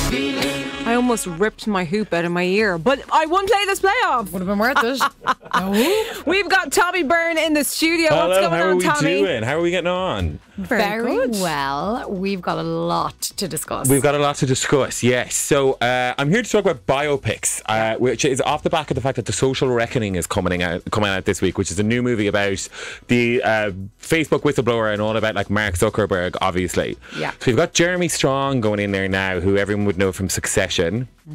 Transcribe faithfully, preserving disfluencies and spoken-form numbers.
I almost ripped my hoop out of my ear, but I won Play This Playoff. Would have been worth it. Oh. We've got Tommy Byrne in the studio. Hello, What's going how on, are we Tommy? doing? How are we getting on? Very, Very good. well. We've got a lot to discuss. We've got a lot to discuss, yes. So uh, I'm here to talk about biopics, uh, which is off the back of the fact that The Social Reckoning is coming out coming out this week, which is a new movie about the uh, Facebook whistleblower and all about like Mark Zuckerberg, obviously. Yeah. So we've got Jeremy Strong going in there now, who everyone would know from Succession.